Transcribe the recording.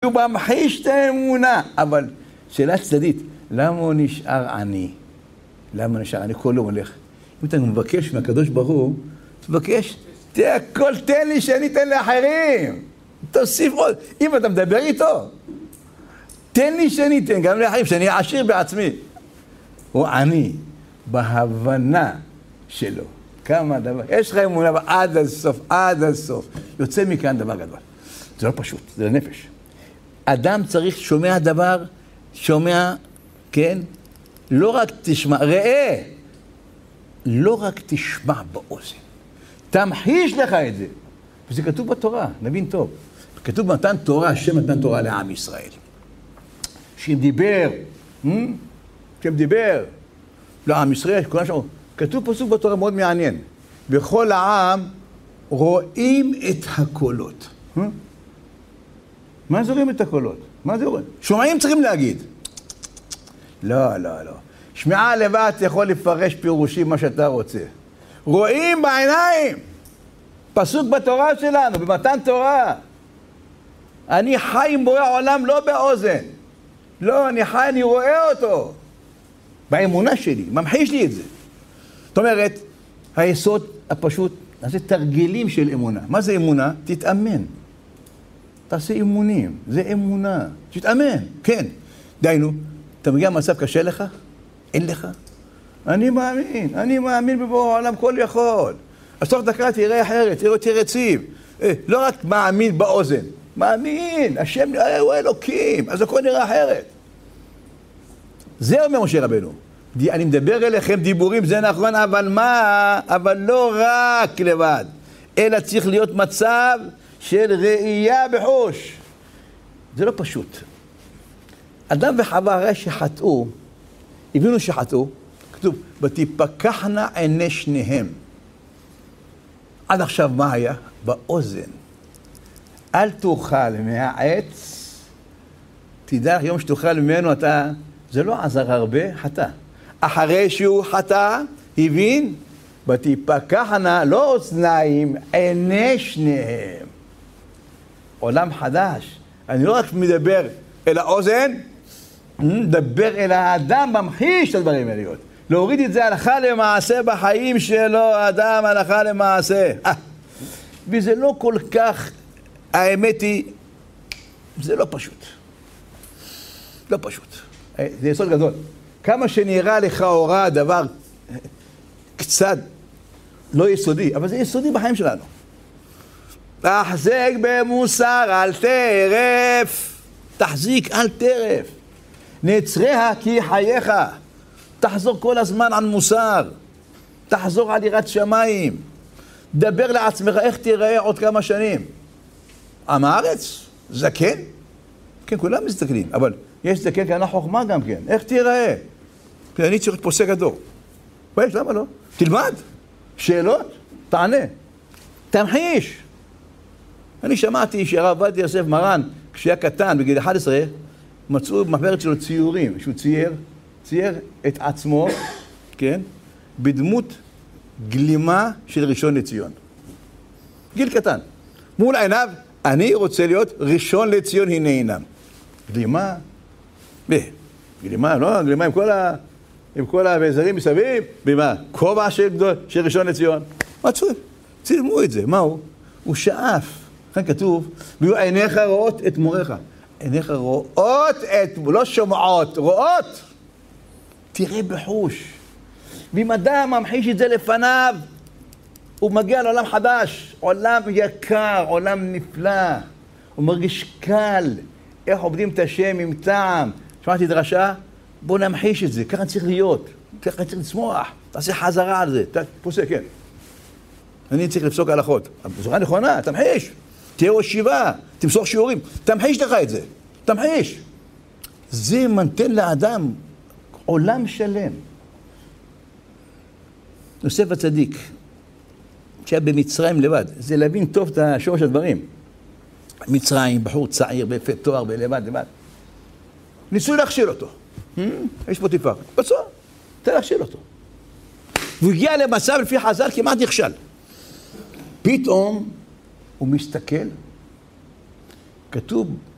הוא ממחיש את האמונה. אבל שאלה צדדית, למה הוא נשאר עני? למה נשאר עני? כל יום הולך. אם אתה מבקש מהקדוש ברוך הוא, תבקש, הכל תן לי שאני אתן לאחרים. תוסיף עוד. אם אתה מדבר איתו, תן לי שאני אתן גם לאחרים, שאני עשיר בעצמי. הוא עני בהבנה שלו. כמה דבר. יש לך אמונה עד הסוף, עד הסוף. יוצא מכאן דבר גדול. זה לא פשוט, זה לנפש. אדם צריך, שומע דבר, שומע, כן? לא רק תשמע, ראה. לא רק תשמע באוזן. תמחיש לך את זה. וזה כתוב בתורה, נבין טוב. כתוב מתן תורה, השם מתן תורה לעם ישראל. שם דיבר לעם ישראל, כתוב פסוק בתורה מאוד מעניין. בכל העם רואים את הקולות. מה זה רואים את הקולות? מה זה רואים? שומעים צריכים להגיד. לא. שמיעה לבד יכול לפרש פירושים מה שאתה רוצה. רואים בעיניים. פסוק בתורה שלנו, במתן תורה. אני חי עם בורא העולם לא באוזן. לא, אני חי, אני רואה אותו. באמונה שלי, ממחיש לי את זה. זאת אומרת, היסוד הפשוט, נעשה תרגילים של אמונה. מה זה אמונה? תתאמן. תעשה אימונים, זה אמונה. תתאמן, כן. דיינו, אתה מגיע מצב קשה לך? אין לך? אני מאמין בבורא העולם כל יכול. אז תוך דקה תראה אחרת, תראה אותי רציב. לא רק מאמין באוזן, מאמין, השם הוא אלוקים, אז הכל נראה אחרת. זה אומר משה רבנו. אני מדבר אליכם דיבורים, זה נכון, אבל מה? אבל לא רק לבד, אלא צריך להיות מצב של ראייה בחוש. זה לא פשוט. אדם וחווה הרי שחטאו, הבינו שחטאו, כתוב, ותפקחנה עיני שניהם. עד עכשיו מה היה? באוזן. אל תאכל מהעץ, תדע יום שתאכל ממנו אתה, זה לא עזר הרבה, חטא. אחרי שהוא חטא, הבין, ותפקחנה, לא אוזניים, עיני שניהם. עולם חדש. אני לא רק מדבר אל האוזן, מדבר אל האדם, ממחיש את הדברים האלה. להוריד את זה הלכה למעשה בחיים שלו, האדם הלכה למעשה. וזה לא כל כך, האמת היא, זה לא פשוט. לא פשוט. זה יסוד גדול. כמה שנראה לך הוראה דבר קצת לא יסודי, אבל זה יסודי בחיים שלנו. תחזק במוסר אל טרף. תחזיק אל טרף. נצריה כי חייך. תחזור כל הזמן על מוסר. תחזור על יראת שמיים. דבר לעצמך איך תיראה עוד כמה שנים. עם הארץ? זקן? כן, כולם מסתכלים, אבל יש זקן כאן חוכמה גם כן. איך תיראה? כי אני צריך פוסק הדור. ויש, למה לא? תלמד. שאלות? תענה. תמחיש. אני שמעתי שהרב עובדיה יוסף מרן, כשהיה קטן, בגיל 11, מצאו במחברת שלו ציורים, שהוא צייר את עצמו, כן? בדמות גלימה של ראשון לציון. גיל קטן. מול עיניו, אני רוצה להיות ראשון לציון, הנה עינם. גלימה? גלימה, לא? גלימה עם כל האביזרים מסביב, במה? כובע של ראשון לציון. מצאו, צילמו את זה, מה הוא? הוא שאף. כאן כתוב, ויהיו עיניך רואות את מוריך. עיניך רואות את, לא שומעות, רואות. תראה בחוש. ואם אדם ממחיש את זה לפניו, הוא מגיע לעולם חדש, עולם יקר, עולם נפלא. הוא מרגיש קל, איך עובדים את השם עם טעם. שמעתי דרשה, בוא נמחיש את זה, ככה צריך להיות, ככה צריך לצמוח, תעשה חזרה על זה, פוסק, כן. אני צריך לפסוק הלכות. בצורה נכונה, תמחיש. תהיה ראש ישיבה, תמסור שיעורים, תמחיש לך את זה, תמחיש. זה מנתן לאדם עולם שלם. יוסף הצדיק, שהיה במצרים לבד, זה להבין טוב את השורש הדברים. מצרים, בחור צעיר, ביפה תואר, בלבד, לבד. ניסו להכשיל אותו. יש פוטיפר. בסדר, תן להכשיל אותו. והוא הגיע למצב לפי חז"ל כמעט נכשל. פתאום הוא מסתכל, כתוב